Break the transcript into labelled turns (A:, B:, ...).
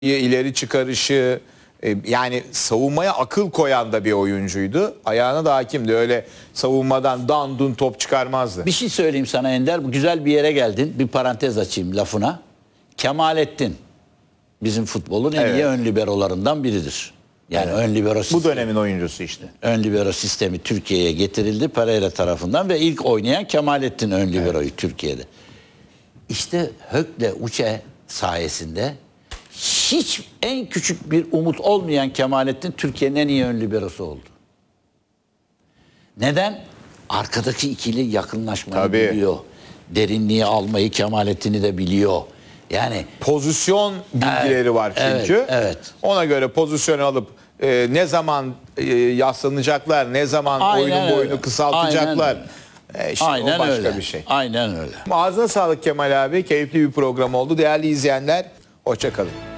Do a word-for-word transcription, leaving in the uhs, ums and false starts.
A: ileri çıkarışı, e, yani savunmaya akıl koyan da bir oyuncuydu. Ayağına da hakimdi. Öyle savunmadan dandun top çıkarmazdı.
B: Bir şey söyleyeyim sana Ender. Güzel bir yere geldin. Bir parantez açayım lafına. Kemalettin bizim futbolun en
A: Evet.
B: iyi ön liberolarından biridir. Yani
A: Evet.
B: ön libero
A: Bu
B: sistemi,
A: dönemin oyuncusu işte.
B: ön libero sistemi Türkiye'ye getirildi Pereira tarafından ve ilk oynayan Kemalettin ön liberoyu evet. Türkiye'de. İşte Hök'le Uçe sayesinde hiç en küçük bir umut olmayan Kemalettin Türkiye'nin en iyi ön liberosu oldu. Neden? Arkadaki ikili yakınlaşmayı
A: Tabii.
B: biliyor. Derinliği almayı Kemalettin'i de biliyor. Yani
A: pozisyon bilgileri
B: evet,
A: var çünkü.
B: Evet, evet.
A: Ona göre pozisyon alıp e, ne zaman e, yaslanacaklar, ne zaman
B: Aynen
A: oyunun
B: öyle.
A: boyunu kısaltacaklar.
B: Aynen
A: E işte
B: Aynen
A: o başka
B: öyle.
A: bir şey.
B: Aynen öyle.
A: Ağzına sağlık Kemal abi. Keyifli bir program oldu. Değerli izleyenler, hoşça kalın.